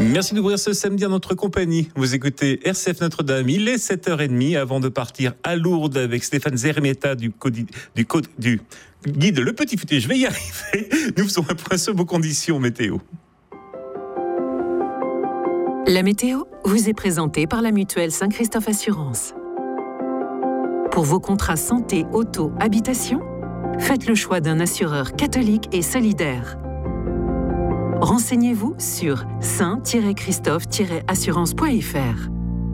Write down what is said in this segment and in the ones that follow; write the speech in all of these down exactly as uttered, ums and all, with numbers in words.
Merci d'ouvrir ce samedi en notre compagnie. Vous écoutez R C F Notre-Dame, il est sept heures trente avant de partir à Lourdes avec Stéphane Zermeta du, codi, du, code, du guide Le Petit Futé. Je vais y arriver. Nous faisons un point sur vos conditions météo. La météo vous est présentée par la mutuelle Saint-Christophe Assurance. Pour vos contrats santé, auto, habitation, faites le choix d'un assureur catholique et solidaire. Renseignez-vous sur saint tiret christophe tiret assurance point f r.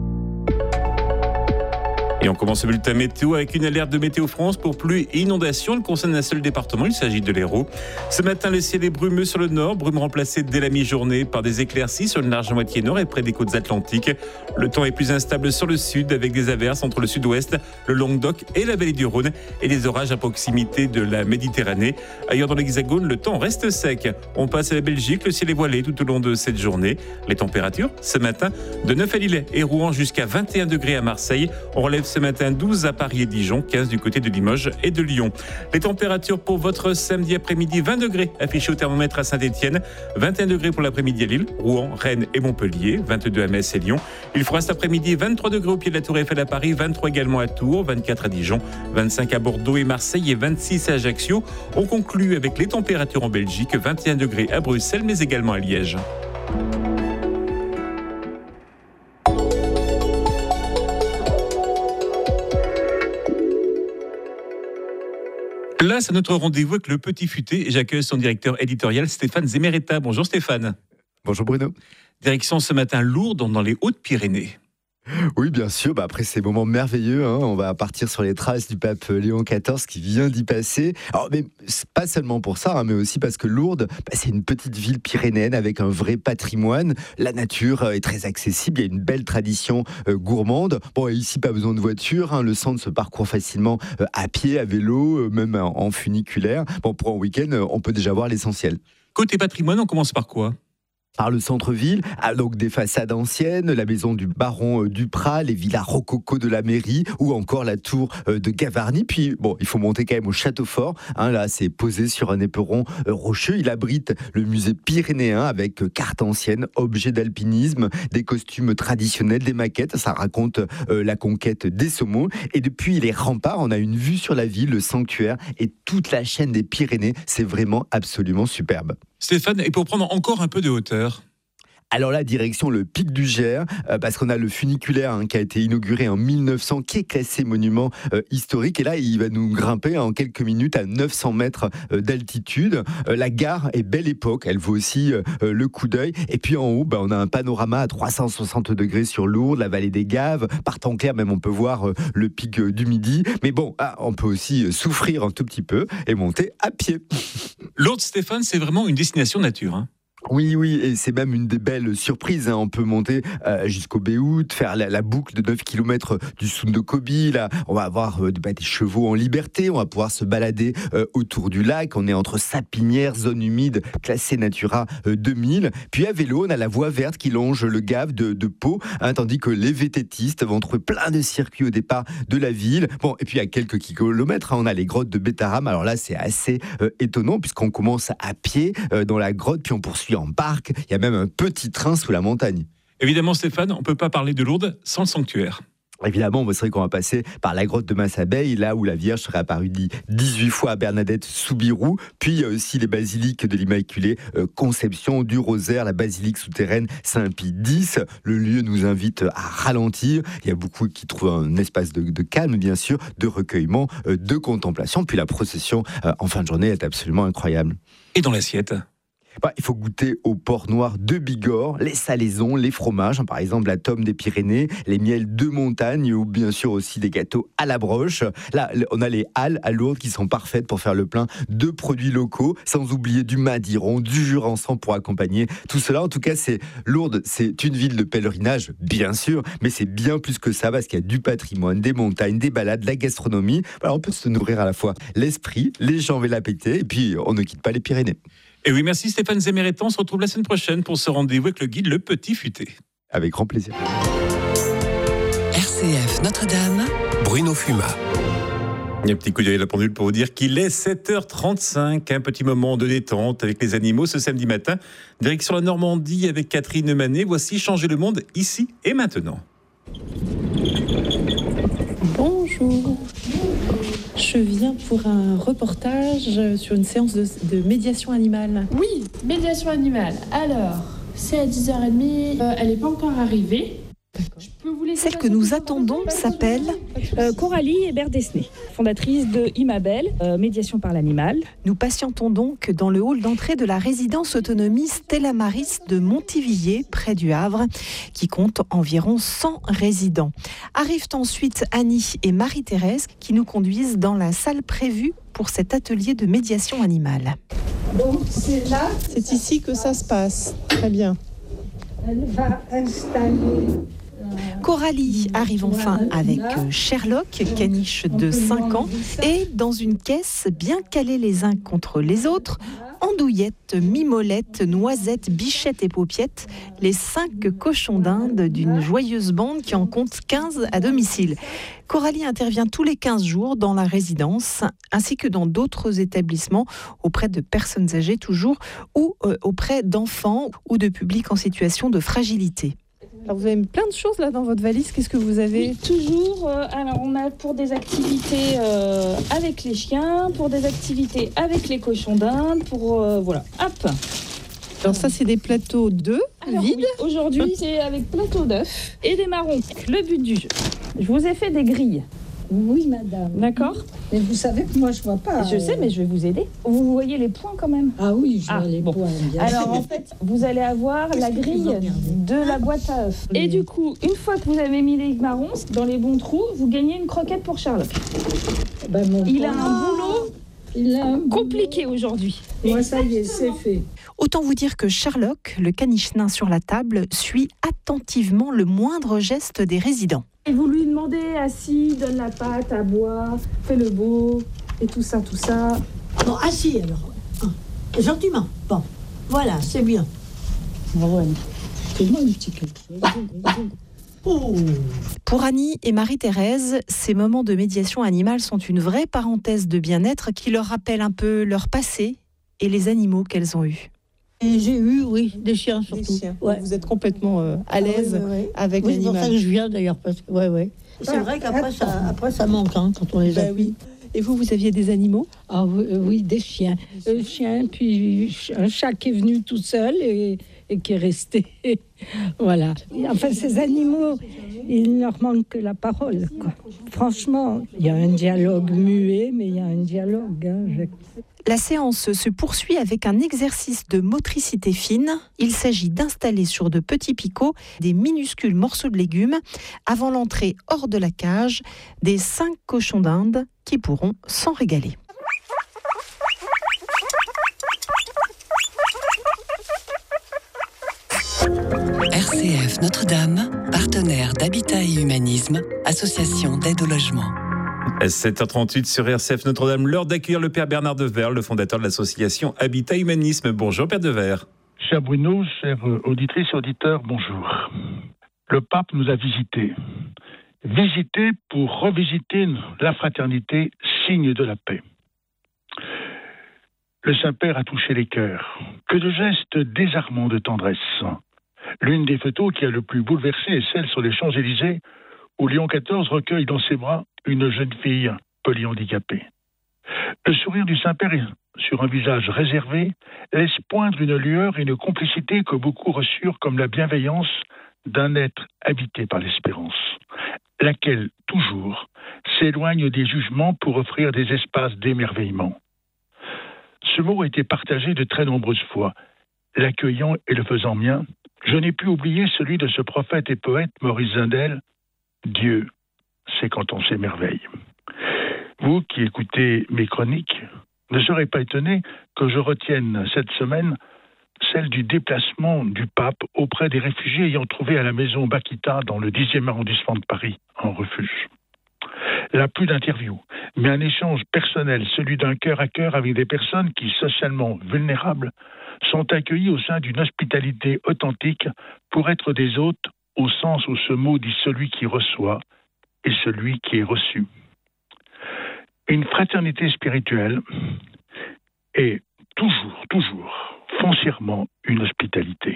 Et on commence le bulletin météo avec une alerte de Météo France pour pluie et inondation. Elle concerne un seul département, il s'agit de l'Hérault. Ce matin, le ciel est brumeux sur le nord, brume remplacée dès la mi-journée par des éclaircies sur une large moitié nord et près des côtes atlantiques. Le temps est plus instable sur le sud avec des averses entre le sud-ouest, le Languedoc et la vallée du Rhône et des orages à proximité de la Méditerranée. Ailleurs dans l'Hexagone, le temps reste sec. On passe à la Belgique, le ciel est voilé tout au long de cette journée. Les températures, ce matin, de neuf à Lille et Rouen jusqu'à vingt et un degrés à Marseille. On relève ce matin douze à Paris et Dijon, quinze du côté de Limoges et de Lyon. Les températures pour votre samedi après-midi, vingt degrés affichés au thermomètre à Saint-Étienne, vingt et un degrés pour l'après-midi à Lille, Rouen, Rennes et Montpellier, vingt-deux à Metz et Lyon. Il fera cet après-midi vingt-trois degrés au pied de la Tour Eiffel à Paris, vingt-trois également à Tours, vingt-quatre à Dijon, vingt-cinq à Bordeaux et Marseille et vingt-six à Ajaccio. On conclut avec les températures en Belgique, vingt et un degrés à Bruxelles mais également à Liège. Place à notre rendez-vous avec Le Petit Futé et j'accueille son directeur éditorial Stéphane Zermeta. Bonjour Stéphane. Bonjour Bruno. Direction ce matin Lourdes dans les Hautes-Pyrénées. Oui, bien sûr. Bah après ces moments merveilleux, hein, on va partir sur les traces du pape Léon quatorze qui vient d'y passer. Alors, mais c'est pas seulement pour ça, hein, mais aussi parce que Lourdes, bah, c'est une petite ville pyrénéenne avec un vrai patrimoine. La nature est très accessible. Il y a une belle tradition euh, gourmande. Bon, et ici, pas besoin de voiture. Hein, le centre se parcourt facilement euh, à pied, à vélo, euh, même en, en funiculaire. Bon, pour un week-end, euh, on peut déjà voir l'essentiel. Côté patrimoine, on commence par quoi ? Par le centre-ville, donc des façades anciennes, la maison du baron Duprat, les villas rococo de la mairie ou encore la tour de Gavarnie. Puis, bon, il faut monter quand même au château fort. Hein, là, c'est posé sur un éperon rocheux. Il abrite le musée pyrénéen avec cartes anciennes, objets d'alpinisme, des costumes traditionnels, des maquettes. Ça raconte euh, la conquête des saumons. Et depuis les remparts, on a une vue sur la ville, le sanctuaire et toute la chaîne des Pyrénées. C'est vraiment absolument superbe. Stéphane, et pour prendre encore un peu de hauteur ? Alors la direction le Pic du Gers, euh, parce qu'on a le funiculaire hein, qui a été inauguré en mille neuf cents, qui est classé monument euh, historique. Et là, il va nous grimper en quelques minutes à neuf cents mètres euh, d'altitude. Euh, la gare est belle époque, elle vaut aussi euh, le coup d'œil. Et puis en haut, bah, on a un panorama à trois cent soixante degrés sur Lourdes, la vallée des Gaves. Par temps clair, même on peut voir euh, le pic euh, du Midi. Mais bon, ah, on peut aussi euh, souffrir un tout petit peu et monter à pied. Lourdes, Stéphane, c'est vraiment une destination nature, hein. Oui, oui, et c'est même une des belles surprises. Hein. On peut monter euh, jusqu'au Béout, faire la, la boucle de neuf kilomètres du Sundokobi. Là, on va avoir euh, bah, des chevaux en liberté. On va pouvoir se balader euh, autour du lac. On est entre sapinières, zone humide, classée Natura euh, deux mille. Puis à vélo, on a la voie verte qui longe le Gave de, de Pau, hein, tandis que les vététistes vont trouver plein de circuits au départ de la ville. Bon, et puis à quelques kilomètres, hein, on a les grottes de Bétaram. Alors là, c'est assez euh, étonnant puisqu'on commence à pied euh, dans la grotte, puis on poursuit en barque, il y a même un petit train sous la montagne. Évidemment Stéphane, on ne peut pas parler de Lourdes sans le sanctuaire. Évidemment, c'est vrai qu'on va passer par la grotte de Massabeille, là où la Vierge serait apparue dix-huit fois à Bernadette Soubirous. Puis il y a aussi les basiliques de l'Immaculée euh, Conception, du Rosaire, la basilique souterraine Saint-Pie X. Le lieu nous invite à ralentir. Il y a beaucoup qui trouvent un espace de, de calme, bien sûr, de recueillement, euh, de contemplation. Puis la procession euh, en fin de journée est absolument incroyable. Et dans l'assiette ? Bah, il faut goûter au porc noir de Bigorre, les salaisons, les fromages, hein, par exemple la tome des Pyrénées, les miels de montagne ou bien sûr aussi des gâteaux à la broche. Là, on a les halles à Lourdes qui sont parfaites pour faire le plein de produits locaux, sans oublier du madiron, du jurançon pour accompagner tout cela. En tout cas, c'est Lourdes, c'est une ville de pèlerinage, bien sûr, mais c'est bien plus que ça parce qu'il y a du patrimoine, des montagnes, des balades, de la gastronomie. Alors, on peut se nourrir à la fois l'esprit, les jambes et l'appétit, et puis on ne quitte pas les Pyrénées. Et oui, merci Stéphane Zermeta. On se retrouve la semaine prochaine pour ce rendez-vous avec le guide Le Petit Futé. Avec grand plaisir. R C F Notre-Dame, Bruno Fumat. Il y a un petit coup d'œil à la pendule pour vous dire qu'il est sept heures trente-cinq, un petit moment de détente avec les animaux ce samedi matin. Direction la Normandie avec Catherine Manet. Voici Changer le monde ici et maintenant. Bonjour. Je viens pour un reportage sur une séance de, de médiation animale. Oui, médiation animale. Alors, c'est à dix heures trente, euh, elle n'est pas encore arrivée. Celle que nous attendons s'appelle euh, Coralie Hébert-Desnay, fondatrice de Imabel, euh, médiation par l'animal. Nous patientons donc dans le hall d'entrée de la résidence autonomie Stella Maris de Montivilliers, près du Havre, qui compte environ cent résidents. Arrivent ensuite Annie et Marie-Thérèse qui nous conduisent dans la salle prévue pour cet atelier de médiation animale. Donc c'est là, c'est ici que ça se passe. Très bien. Elle va installer. Coralie arrive enfin avec Sherlock, caniche de cinq ans, et dans une caisse bien calée les uns contre les autres, Andouillette, Mimolette, Noisette, Bichette et Paupiette, les cinq cochons d'Inde d'une joyeuse bande qui en compte quinze à domicile. Coralie intervient tous les quinze jours dans la résidence, ainsi que dans d'autres établissements, auprès de personnes âgées toujours, ou euh, auprès d'enfants ou de publics en situation de fragilité. Alors vous avez plein de choses là dans votre valise. Qu'est-ce que vous avez ? Oui, toujours. Euh, alors on a pour des activités euh, avec les chiens, pour des activités avec les cochons d'Inde, pour euh, voilà. Hop. Alors ça c'est des plateaux d'œufs vides. Oui, aujourd'hui c'est avec plateau d'œufs et des marrons. Le but du jeu. Je vous ai fait des grilles. Oui, madame. D'accord. Mais vous savez que moi, je vois pas. Je euh... sais, mais je vais vous aider. Vous voyez les points quand même ? Ah oui, je vois ah, les bon. points. Bien Alors sûr. en fait, vous allez avoir Qu'est-ce la grille de la boîte à œufs. Oui. Et du coup, une fois que vous avez mis les marrons dans les bons trous, vous gagnez une croquette pour Sherlock. Ben, mon Il point. a un boulot Il a un compliqué boulot. aujourd'hui. Moi, ça y est, c'est fait. Autant vous dire que Sherlock, le caniche nain sur la table, suit attentivement le moindre geste des résidents. Et vous lui demandez, assis, donne la pâte à boire, fais le beau, et tout ça, tout ça. Bon, assis alors. Ah, gentiment. Bon, voilà, c'est bien. Bravo, Annie. Fais-moi un petit quelque chose. Oh. Pour Annie et Marie-Thérèse, ces moments de médiation animale sont une vraie parenthèse de bien-être qui leur rappelle un peu leur passé et les animaux qu'elles ont eus. Et j'ai eu, oui, des chiens surtout. Des chiens. Ouais. Vous êtes complètement euh, à l'aise ah, oui, oui, oui. avec oui, l'animal. C'est pour ça que je viens d'ailleurs, parce que ouais, ouais. C'est vrai qu'après ça, après ça manque hein, quand on les a. Bah, oui. Et vous, vous aviez des animaux ? Ah oui, euh, oui, des chiens. Un chien, puis un chat qui est venu tout seul et, et qui est resté. Voilà. Enfin, ces animaux, il leur manque que la parole, quoi. Franchement, il y a un dialogue muet, mais il y a un dialogue. Hein, je... La séance se poursuit avec un exercice de motricité fine. Il s'agit d'installer sur de petits picots des minuscules morceaux de légumes avant l'entrée hors de la cage des cinq cochons d'Inde qui pourront s'en régaler. R C F Notre-Dame, partenaire d'Habitat et Humanisme, association d'aide au logement. sept heures trente-huit sur R C F Notre-Dame, l'heure d'accueillir le Père Bernard Devers, le fondateur de l'association Habitat Humanisme. Bonjour Père Devers. Cher Bruno, chers auditrices et auditeurs, bonjour. Le pape nous a visités. Visités pour revisiter la fraternité, signe de la paix. Le Saint-Père a touché les cœurs. Que de gestes désarmants de tendresse. L'une des photos qui a le plus bouleversé est celle sur les Champs-Élysées, où Léon quatorze recueille dans ses bras une jeune fille polyhandicapée. Le sourire du Saint-Père sur un visage réservé laisse poindre une lueur et une complicité que beaucoup reçurent comme la bienveillance d'un être habité par l'espérance, laquelle, toujours, s'éloigne des jugements pour offrir des espaces d'émerveillement. Ce mot a été partagé de très nombreuses fois. L'accueillant et le faisant mien, je n'ai pu oublier celui de ce prophète et poète Maurice Zindel. Dieu, c'est quand on s'émerveille. Vous qui écoutez mes chroniques, ne serez pas étonné que je retienne cette semaine celle du déplacement du pape auprès des réfugiés ayant trouvé à la maison Bakita dans le dixième arrondissement de Paris un refuge. Là, plus d'interviews, mais un échange personnel, celui d'un cœur à cœur avec des personnes qui, socialement vulnérables, sont accueillies au sein d'une hospitalité authentique pour être des hôtes au sens où ce mot dit celui qui reçoit et celui qui est reçu. une fraternité spirituelle et toujours, toujours, foncièrement une hospitalité.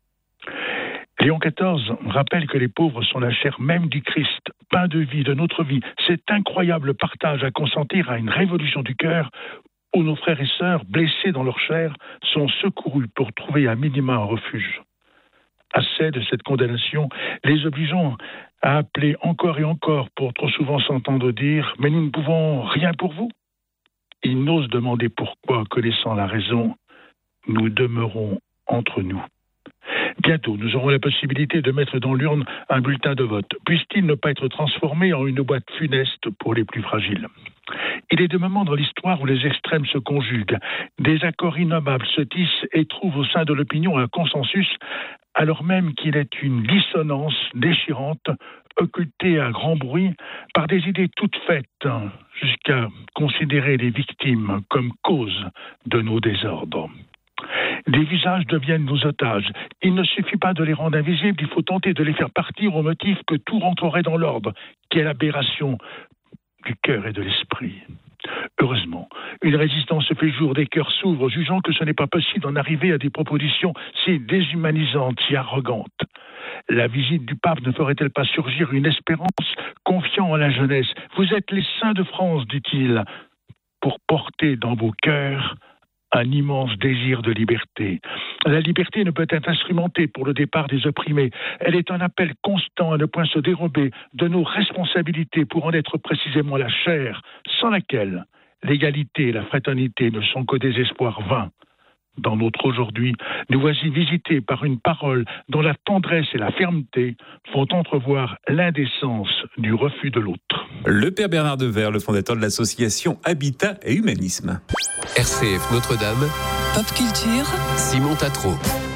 Léon quatorze rappelle que les pauvres sont la chair même du Christ, pain de vie, de notre vie. Cet incroyable partage à consentir à une révolution du cœur où nos frères et sœurs, blessés dans leur chair, sont secourus pour trouver un minima un refuge. Assez de cette condamnation, les obligeant à appeler encore et encore pour trop souvent s'entendre dire « Mais nous ne pouvons rien pour vous ». Ils n'osent demander pourquoi, connaissant la raison, nous demeurons entre nous. Bientôt, nous aurons la possibilité de mettre dans l'urne un bulletin de vote. Puisse-t-il ne pas être transformé en une boîte funeste pour les plus fragiles ? Il est de moments dans l'histoire où les extrêmes se conjuguent. Des accords innommables se tissent et trouvent au sein de l'opinion un consensus, alors même qu'il est une dissonance déchirante, occultée à grand bruit par des idées toutes faites, jusqu'à considérer les victimes comme cause de nos désordres. Des visages deviennent nos otages. Il ne suffit pas de les rendre invisibles, il faut tenter de les faire partir au motif que tout rentrerait dans l'ordre. Quelle aberration du cœur et de l'esprit. Heureusement, une résistance se fait jour, des cœurs s'ouvrent, jugeant que ce n'est pas possible d'en arriver à des propositions si déshumanisantes, si arrogantes. La visite du pape ne ferait-elle pas surgir une espérance, confiant en la jeunesse ? Vous êtes les saints de France, dit-il, pour porter dans vos cœurs un immense désir de liberté. La liberté ne peut être instrumentée pour le départ des opprimés. Elle est un appel constant à ne point se dérober de nos responsabilités pour en être précisément la chair, sans laquelle l'égalité et la fraternité ne sont que des espoirs vains. Dans notre aujourd'hui, nous voici visités par une parole dont la tendresse et la fermeté font entrevoir l'indécence du refus de l'autre. Le père Bernard Devers, le fondateur de l'association Habitat et Humanisme. R C F Notre-Dame. Pop Culture. Simon Tatro.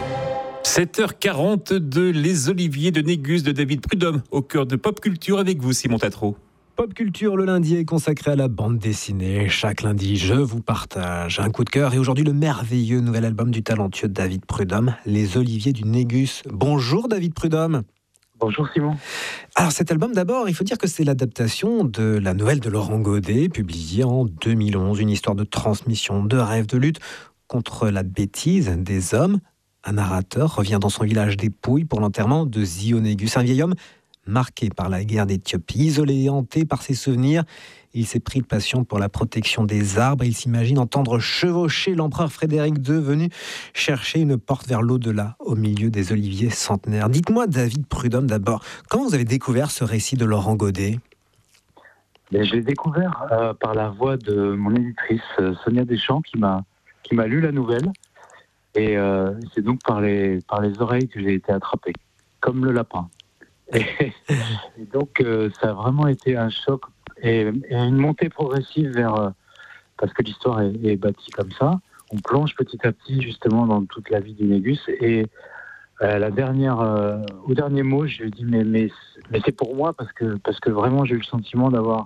sept heures quarante-deux, les Oliviers de Négus de David Prudhomme, au cœur de Pop Culture avec vous, Simon Tatro. Pop Culture, le lundi est consacré à la bande dessinée. Chaque lundi, je vous partage un coup de cœur. Et aujourd'hui, le merveilleux nouvel album du talentueux David Prudhomme, Les Oliviers du Négus. Bonjour David Prudhomme. Bonjour Simon. Alors cet album, d'abord, il faut dire que c'est l'adaptation de la nouvelle de Laurent Godet, publiée en deux mille onze. Une histoire de transmission, de rêve, de lutte contre la bêtise des hommes. Un narrateur revient dans son village des Pouilles pour l'enterrement de Zio Négus, un vieil homme marqué par la guerre d'Éthiopie, isolé et hanté par ses souvenirs. Il s'est pris de passion pour la protection des arbres et il s'imagine entendre chevaucher l'empereur Frédéric deux venu chercher une porte vers l'au-delà au milieu des oliviers centenaires. Dites-moi, David Prudhomme, d'abord, comment vous avez découvert ce récit de Laurent Godet ? Mais je l'ai découvert euh, par la voix de mon éditrice, euh, Sonia Deschamps, qui m'a, qui m'a lu la nouvelle. Et euh, c'est donc par les, par les oreilles que j'ai été attrapé, comme le lapin. Et, et donc, euh, ça a vraiment été un choc et, et une montée progressive vers... Euh, parce que l'histoire est, est bâtie comme ça. On plonge petit à petit, justement, dans toute la vie du Négus. Et euh, la dernière, euh, au dernier mot, je lui ai dit, mais, mais, mais c'est pour moi, parce que, parce que vraiment, j'ai eu le sentiment d'avoir,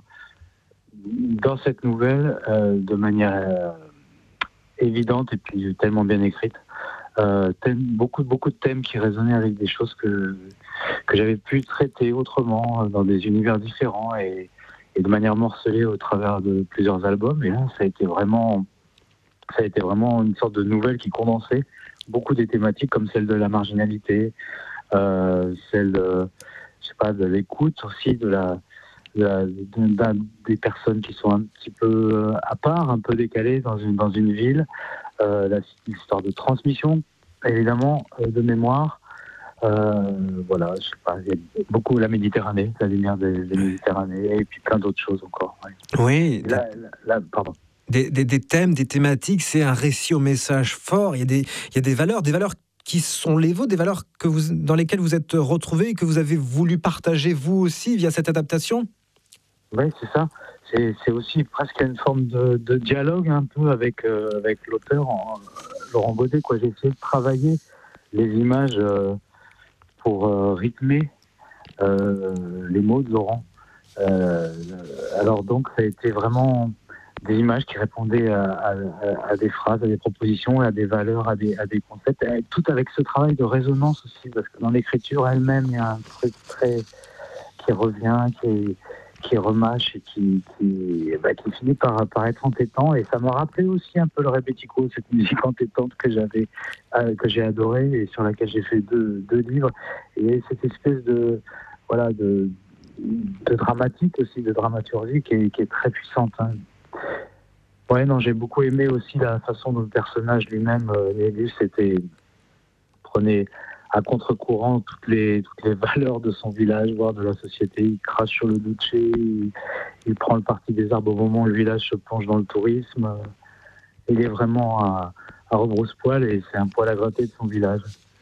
dans cette nouvelle, euh, de manière euh, évidente et puis tellement bien écrite, Euh, thème, beaucoup, beaucoup de thèmes qui résonnaient avec des choses que, que j'avais pu traiter autrement, dans des univers différents et, et de manière morcelée au travers de plusieurs albums. Et là, ça a été vraiment, ça a été vraiment une sorte de nouvelle qui condensait beaucoup des thématiques comme celle de la marginalité, euh, celle de, je sais pas, de l'écoute aussi, de la, de la de, des personnes qui sont un petit peu à part, un peu décalées dans une, dans une ville. Euh, la, l'histoire de transmission, évidemment, euh, de mémoire. Euh, voilà, je sais pas, il y a beaucoup la Méditerranée, la lumière des, des Méditerranées, et puis plein d'autres choses encore. Ouais. Oui. Là, là, là, pardon. Des, des, des thèmes, des thématiques, c'est un récit au message fort. Il y a des, il y a des valeurs, des valeurs qui sont les vôtres, des valeurs que vous, dans lesquelles vous êtes retrouvés et que vous avez voulu partager vous aussi via cette adaptation. Oui, c'est ça. C'est, c'est aussi presque une forme de, de dialogue un peu avec, euh, avec l'auteur, en, Laurent Godet, quoi. J'ai essayé de travailler les images euh, pour euh, rythmer euh, les mots de Laurent. Euh, alors donc, ça a été vraiment des images qui répondaient à, à, à des phrases, à des propositions, à des valeurs, à des, à des concepts, tout avec ce travail de résonance aussi, parce que dans l'écriture elle-même, il y a un truc très qui revient, qui est qui remâche et qui, qui, bah, qui finit par, par être entêtant. Et ça m'a rappelé aussi un peu le Rebetiko, cette musique entêtante que j'avais, euh, que j'ai adorée et sur laquelle j'ai fait deux, deux livres. Et cette espèce de, voilà, de, de dramatique aussi, de dramaturgie qui est, qui est très puissante. Hein. Ouais, non, j'ai beaucoup aimé aussi la façon dont le personnage lui-même, euh, Négus, était, prenait à contre-courant toutes les, toutes les valeurs de son village, voire de la société. Il crache sur le Duce, il, il prend le parti des arbres au moment où le village se plonge dans le tourisme. Il est vraiment à, à rebrousse-poil et c'est un poil à gratter de son village.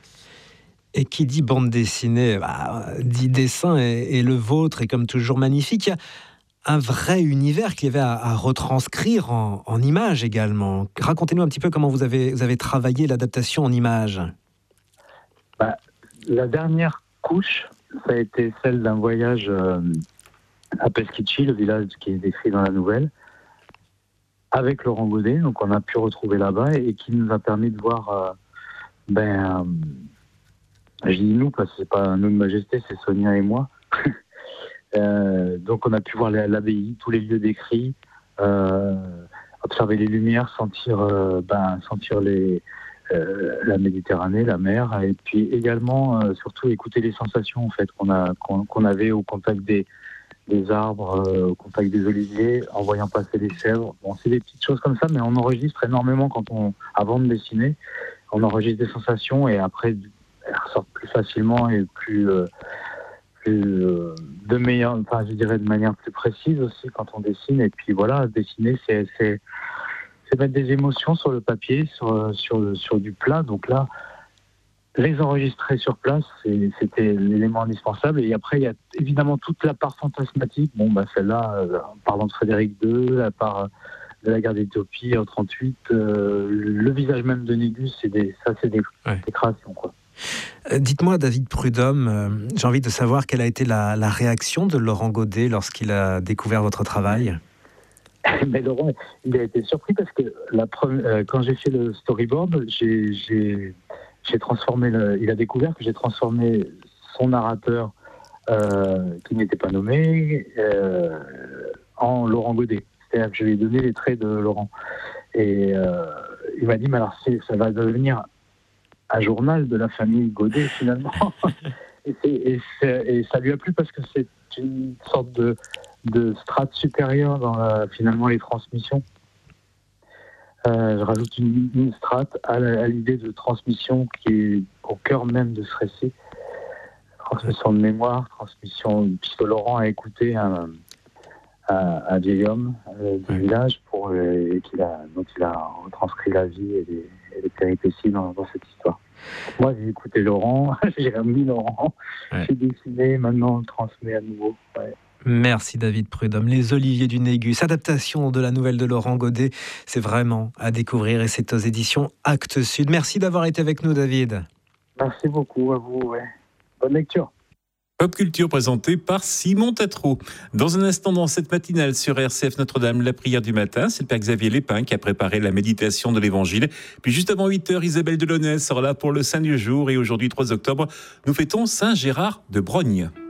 Et qui dit bande dessinée, bah, dit dessin, et, et le vôtre est comme toujours magnifique. Il y a un vrai univers qu'il y avait à, à retranscrire en, en images également. Racontez-nous un petit peu comment vous avez, vous avez travaillé l'adaptation en images. Bah, la dernière couche, ça a été celle d'un voyage euh, à Peschici, le village qui est décrit dans la nouvelle, avec Laurent Godet, donc on a pu retrouver là-bas, et, et qui nous a permis de voir, euh, ben, euh, je dis nous parce que c'est pas nous de Majesté, c'est Sonia et moi. euh, donc on a pu voir l'abbaye, tous les lieux décrits, euh, observer les lumières, sentir, euh, ben, sentir les Euh, la Méditerranée, la mer, et puis également, euh, surtout, écouter les sensations en fait, qu'on, a, qu'on, qu'on avait au contact des, des arbres, euh, au contact des oliviers, en voyant passer les chèvres. Bon, c'est des petites choses comme ça, mais on enregistre énormément quand on, avant de dessiner, on enregistre des sensations et après, elles ressortent plus facilement et plus, euh, plus euh, de meilleure, enfin, je dirais de manière plus précise aussi quand on dessine. Et puis voilà, dessiner, c'est, c'est c'est mettre des émotions sur le papier, sur, sur, sur du plat. Donc là, les enregistrer sur place, c'est, c'était l'élément indispensable. Et après, il y a évidemment toute la part fantasmatique. Bon, bah celle-là, euh, en parlant de Frédéric deux, la part de la guerre d'Éthiopie en trente-huit, euh, le visage même de Négus, c'est des, ça, c'est des, ouais. des créations, quoi. Euh, dites-moi, David Prudhomme, euh, j'ai envie de savoir quelle a été la, la réaction de Laurent Godet lorsqu'il a découvert votre travail. Mais Laurent, il a été surpris parce que la première, euh, quand j'ai fait le storyboard, j'ai, j'ai, j'ai transformé. Le, il a découvert que j'ai transformé son narrateur, euh, qui n'était pas nommé, euh, en Laurent Godet. C'est-à-dire que je lui ai donné les traits de Laurent. Et euh, il m'a dit, mais alors c'est, ça va devenir un journal de la famille Godet finalement. et, c'est, et, c'est, et ça lui a plu parce que c'est une sorte de de strate supérieure dans la, finalement les transmissions. Euh, je rajoute une, une strate à, la, à l'idée de transmission qui est au cœur même de ce récit. Transmission de mémoire, transmission, puisque Laurent a écouté un, un, un vieil homme euh, du village pour, euh, qu'il a, dont il a retranscrit la vie et les, et les péripéties dans, dans cette histoire. Moi, j'ai écouté Laurent, j'ai remis Laurent, ouais. J'ai dessiné, maintenant on le transmet à nouveau. Ouais. Merci David Prudhomme. Les Oliviers du Négus, adaptation de la nouvelle de Laurent Godet, c'est vraiment à découvrir et c'est aux éditions Actes Sud. Merci d'avoir été avec nous, David. Merci beaucoup à vous. Ouais. Bonne lecture. Pop Culture présentée par Simon Tatro. Dans un instant, dans cette matinale sur R C F Notre-Dame, la prière du matin, c'est le Père Xavier Lépin qui a préparé la méditation de l'Évangile. Puis juste avant huit heures, Isabelle Delaunay sera là pour le Saint du jour. Et aujourd'hui, trois octobre, nous fêtons Saint Gérard de Brogne.